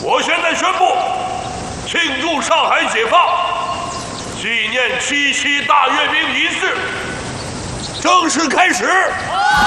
我现在宣布，庆祝上海解放，纪念7.7大阅兵仪式正式开始。